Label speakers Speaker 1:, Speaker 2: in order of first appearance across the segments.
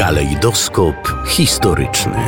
Speaker 1: Kalejdoskop historyczny.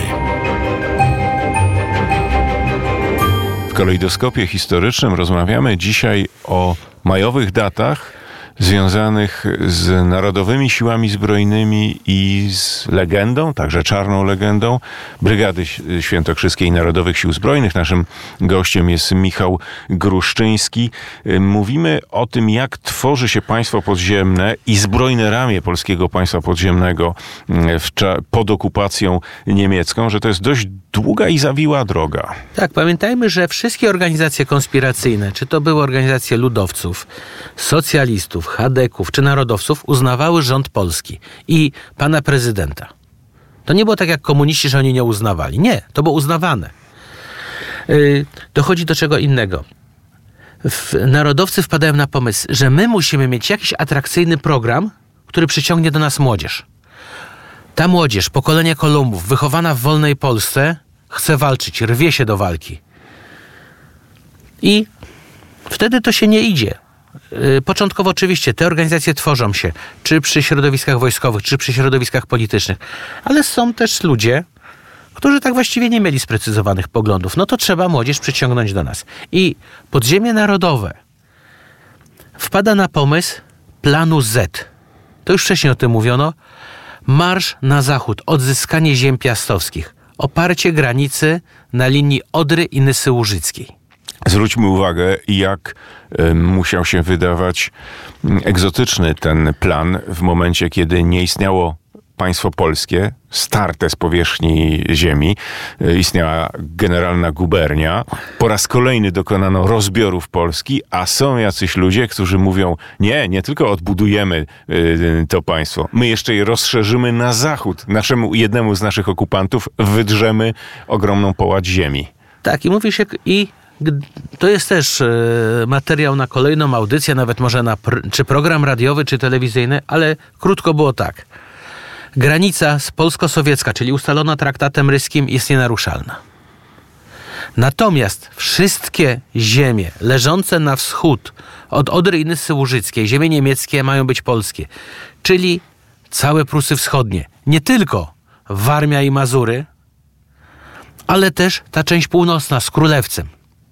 Speaker 2: W kalejdoskopie historycznym rozmawiamy dzisiaj o majowych datach związanych z Narodowymi Siłami Zbrojnymi i z legendą, także czarną legendą, Brygady Świętokrzyskiej Narodowych Sił Zbrojnych. Naszym gościem jest Michał Gruszczyński. Mówimy o tym, jak tworzy się państwo podziemne i zbrojne ramię polskiego państwa podziemnego pod okupacją niemiecką, że to jest dość długa i zawiła droga.
Speaker 3: Tak, pamiętajmy, że wszystkie organizacje konspiracyjne, czy to były organizacje ludowców, socjalistów, chadeków czy narodowców, uznawały rząd polski i pana prezydenta. To nie było tak jak komuniści, że oni nie uznawali. Nie, to było uznawane. Dochodzi do czego innego. Narodowcy wpadają na pomysł, że my musimy mieć jakiś atrakcyjny program, który przyciągnie do nas młodzież. Ta młodzież, pokolenie Kolumbów, wychowana w wolnej Polsce, chce walczyć, rwie się do walki. I wtedy to się nie idzie. Początkowo oczywiście te organizacje tworzą się, czy przy środowiskach wojskowych, czy przy środowiskach politycznych, ale są też ludzie, którzy tak właściwie nie mieli sprecyzowanych poglądów. No to trzeba młodzież przyciągnąć do nas. I podziemie narodowe wpada na pomysł planu Z. To już wcześniej o tym mówiono. Marsz na zachód, odzyskanie ziem piastowskich, oparcie granicy na linii Odry i Nysy Łużyckiej.
Speaker 2: Zwróćmy uwagę, jak musiał się wydawać egzotyczny ten plan w momencie, kiedy nie istniało państwo polskie, starte z powierzchni ziemi. Istniała generalna gubernia. Po raz kolejny dokonano rozbiorów Polski, a są jacyś ludzie, którzy mówią, nie tylko odbudujemy to państwo, my jeszcze je rozszerzymy na zachód. Jednemu z naszych okupantów wydrzemy ogromną połać ziemi.
Speaker 3: Tak, i mówi się, to jest też materiał na kolejną audycję, nawet może czy program radiowy, czy telewizyjny, ale krótko było tak. Granica polsko-sowiecka, czyli ustalona traktatem ryskim, jest nienaruszalna. Natomiast wszystkie ziemie leżące na wschód od Odry i Nysy Łużyckiej, ziemie niemieckie, mają być polskie. Czyli całe Prusy Wschodnie. Nie tylko Warmia i Mazury, ale też ta część północna z Królewcem.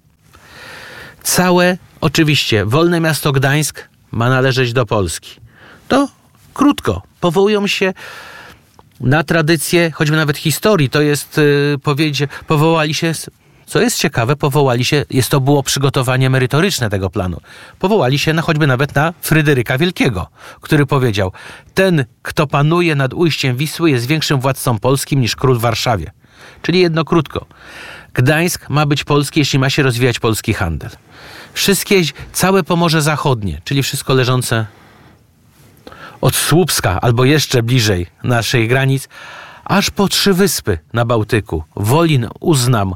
Speaker 3: Całe, oczywiście, wolne miasto Gdańsk ma należeć do Polski. To krótko. Powołują się na tradycję, choćby nawet historii. To jest, powołali się, co jest ciekawe, to było przygotowanie merytoryczne tego planu. Powołali się choćby nawet na Fryderyka Wielkiego, który powiedział, ten, kto panuje nad ujściem Wisły, jest większym władcą polskim niż król w Warszawie. Czyli jedno krótko. Gdańsk ma być polski, jeśli ma się rozwijać polski handel. Całe Pomorze Zachodnie, czyli wszystko leżące od Słupska albo jeszcze bliżej naszych granic, aż po 3 wyspy na Bałtyku, Wolin, Uznam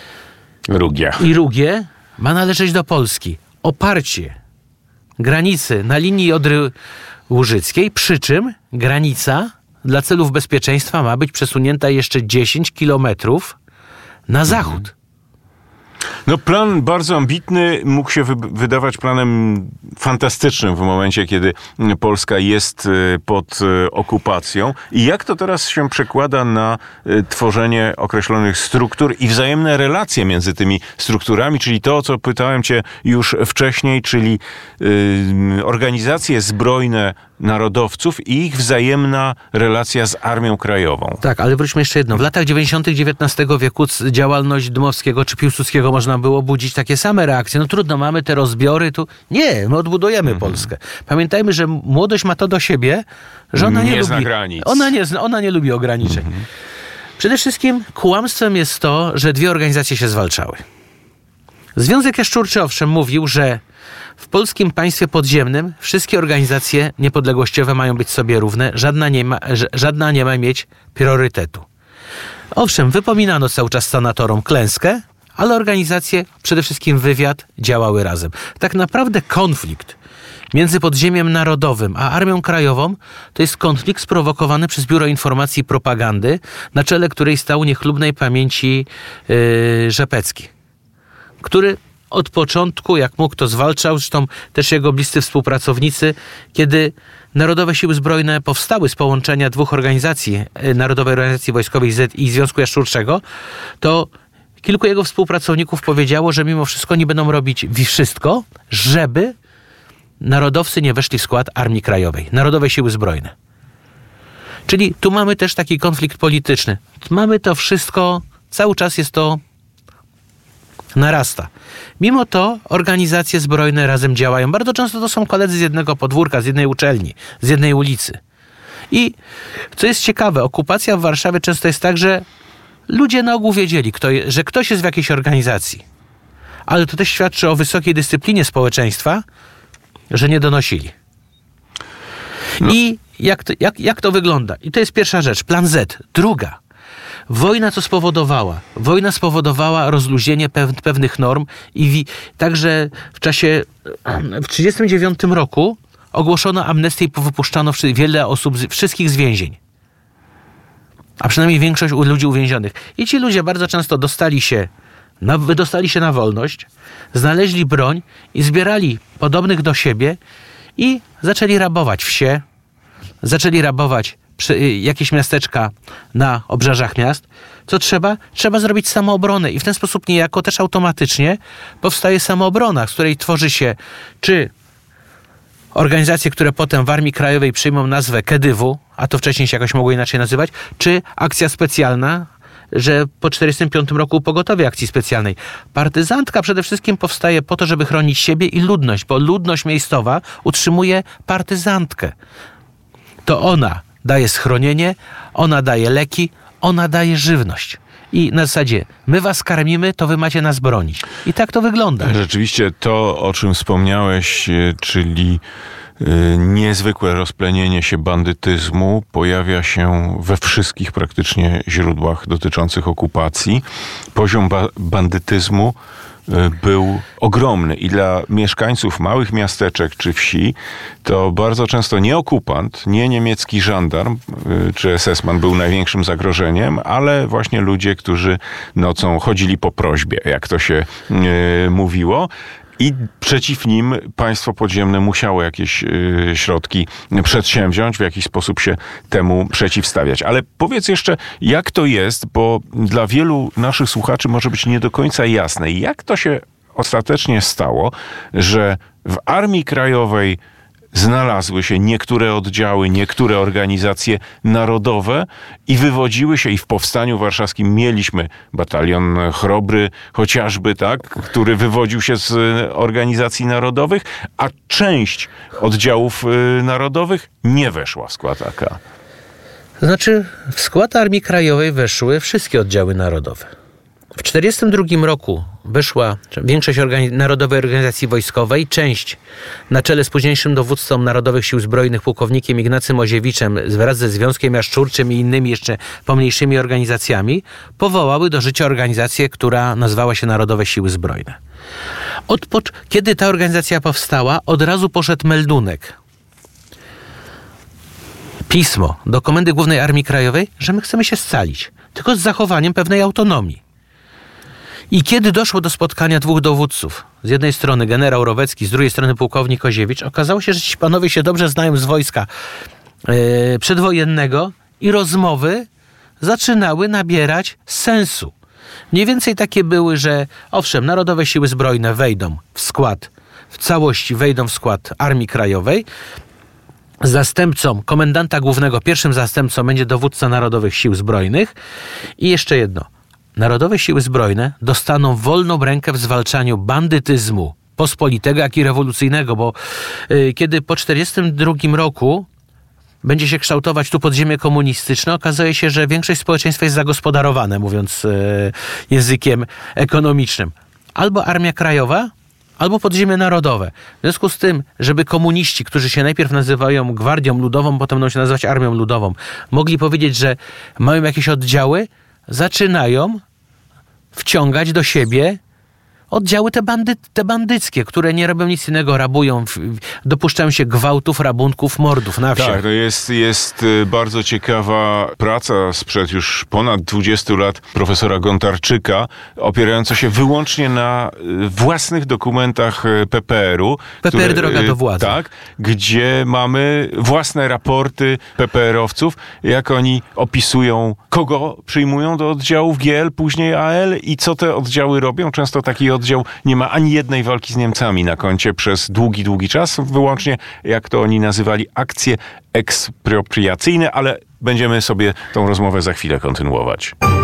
Speaker 3: i Rugie, ma należeć do Polski. Oparcie granicy na linii Odry Łużyckiej, przy czym granica dla celów bezpieczeństwa ma być przesunięta jeszcze 10 kilometrów na zachód.
Speaker 2: No plan bardzo ambitny, mógł się wydawać planem fantastycznym w momencie, kiedy Polska jest pod okupacją. I jak to teraz się przekłada na tworzenie określonych struktur i wzajemne relacje między tymi strukturami, czyli to, o co pytałem cię już wcześniej, czyli organizacje zbrojne narodowców i ich wzajemna relacja z Armią Krajową.
Speaker 3: Tak, ale wróćmy jeszcze jedno. W latach 90. XIX wieku działalność Dmowskiego czy Piłsudskiego można było budzić takie same reakcje. No trudno, mamy te rozbiory tu. Nie, my odbudujemy Polskę. Pamiętajmy, że młodość ma to do siebie, że ona nie
Speaker 2: zna
Speaker 3: lubi
Speaker 2: granic.
Speaker 3: Ona nie lubi ograniczeń. Przede wszystkim kłamstwem jest to, że 2 organizacje się zwalczały. Związek Jaszczurczy owszem mówił, że w polskim państwie podziemnym wszystkie organizacje niepodległościowe mają być sobie równe, żadna nie ma mieć priorytetu. Owszem, wypominano cały czas sanatorom klęskę, ale organizacje, przede wszystkim wywiad, działały razem. Tak naprawdę konflikt między Podziemiem Narodowym a Armią Krajową to jest konflikt sprowokowany przez Biuro Informacji i Propagandy, na czele której stał niechlubnej pamięci Rzepecki, który od początku, jak mógł, to zwalczał, zresztą też jego bliscy współpracownicy, kiedy Narodowe Siły Zbrojne powstały z połączenia dwóch organizacji, Narodowej Organizacji Wojskowej i Związku Jaszczurczego, to kilku jego współpracowników powiedziało, że mimo wszystko nie będą robić wszystko, żeby narodowcy nie weszli w skład Armii Krajowej, Narodowej Siły Zbrojne. Czyli tu mamy też taki konflikt polityczny. Mamy to wszystko, cały czas jest to narasta. Mimo to organizacje zbrojne razem działają. Bardzo często to są koledzy z jednego podwórka, z jednej uczelni, z jednej ulicy. I co jest ciekawe, okupacja w Warszawie często jest tak, że ludzie na ogół wiedzieli, że ktoś jest w jakiejś organizacji. Ale to też świadczy o wysokiej dyscyplinie społeczeństwa, że nie donosili. No. I jak to wygląda? I to jest pierwsza rzecz. Plan Z. Druga. Wojna co spowodowała? Wojna spowodowała rozluźnienie pewnych norm i także w 1939 roku ogłoszono amnestię i wypuszczano wiele osób, wszystkich z więzień. A przynajmniej większość ludzi uwięzionych. I ci ludzie bardzo często wydostali się na wolność, znaleźli broń i zbierali podobnych do siebie i zaczęli rabować wsie, zaczęli rabować jakieś miasteczka na obrzeżach miast. Co trzeba? Trzeba zrobić samoobronę i w ten sposób niejako też automatycznie powstaje samoobrona, z której tworzy się czy organizacje, które potem w Armii Krajowej przyjmą nazwę KEDYW, a to wcześniej się jakoś mogło inaczej nazywać, czy akcja specjalna, że po 1945 roku pogotowie akcji specjalnej. Partyzantka przede wszystkim powstaje po to, żeby chronić siebie i ludność, bo ludność miejscowa utrzymuje partyzantkę. To ona daje schronienie, ona daje leki, ona daje żywność. I na zasadzie, my was karmimy, to wy macie nas bronić. I tak to wygląda.
Speaker 2: Rzeczywiście to, o czym wspomniałeś, czyli niezwykłe rozplenienie się bandytyzmu pojawia się we wszystkich praktycznie źródłach dotyczących okupacji. Poziom bandytyzmu był ogromny i dla mieszkańców małych miasteczek czy wsi to bardzo często nie okupant, nie niemiecki żandarm czy SS-man był największym zagrożeniem, ale właśnie ludzie, którzy nocą chodzili po prośbie, jak to się mówiło. I przeciw nim państwo podziemne musiało jakieś środki przedsięwziąć, w jakiś sposób się temu przeciwstawiać. Ale powiedz jeszcze, jak to jest, bo dla wielu naszych słuchaczy może być nie do końca jasne, jak to się ostatecznie stało, że w Armii Krajowej znalazły się niektóre oddziały, niektóre organizacje narodowe i wywodziły się, i w Powstaniu Warszawskim mieliśmy batalion Chrobry chociażby, tak, który wywodził się z organizacji narodowych, a część oddziałów narodowych nie weszła w skład AK.
Speaker 3: To znaczy, w skład Armii Krajowej weszły wszystkie oddziały narodowe. W 1942 roku weszła większość Narodowej Organizacji Wojskowej, część na czele z późniejszym dowódcą Narodowych Sił Zbrojnych pułkownikiem Ignacym Oziewiczem wraz ze Związkiem Jaszczurczym i innymi jeszcze pomniejszymi organizacjami powołały do życia organizację, która nazwała się Narodowe Siły Zbrojne. Kiedy ta organizacja powstała, od razu poszedł meldunek, pismo do Komendy Głównej Armii Krajowej, że my chcemy się scalić, tylko z zachowaniem pewnej autonomii. I kiedy doszło do spotkania dwóch dowódców, z jednej strony generał Rowecki, z drugiej strony pułkownik Oziewicz, okazało się, że ci panowie się dobrze znają z wojska przedwojennego i rozmowy zaczynały nabierać sensu. Mniej więcej takie były, że owszem, Narodowe Siły Zbrojne wejdą w skład, w całości wejdą w skład Armii Krajowej. Zastępcą komendanta głównego, pierwszym zastępcą będzie dowódca Narodowych Sił Zbrojnych. I jeszcze jedno. Narodowe Siły Zbrojne dostaną wolną rękę w zwalczaniu bandytyzmu pospolitego, jak i rewolucyjnego, bo kiedy po 1942 roku będzie się kształtować tu podziemie komunistyczne, okazuje się, że większość społeczeństwa jest zagospodarowane, mówiąc językiem ekonomicznym. Albo Armia Krajowa, albo podziemie narodowe. W związku z tym, żeby komuniści, którzy się najpierw nazywają Gwardią Ludową, potem będą się nazywać Armią Ludową, mogli powiedzieć, że mają jakieś oddziały, zaczynają wciągać do siebie oddziały te bandyckie, które nie robią nic innego, rabują, dopuszczają się gwałtów, rabunków, mordów na wsiach.
Speaker 2: Tak, to jest bardzo ciekawa praca sprzed już ponad 20 lat profesora Gontarczyka, opierająca się wyłącznie na własnych dokumentach PPR-u.
Speaker 3: PPR droga do władzy.
Speaker 2: Tak, gdzie mamy własne raporty PPR-owców, jak oni opisują, kogo przyjmują do oddziałów GL, później AL i co te oddziały robią. Często taki oddział nie ma ani jednej walki z Niemcami na koncie przez długi czas, wyłącznie, jak to oni nazywali, akcje ekspropriacyjne, ale będziemy sobie tą rozmowę za chwilę kontynuować.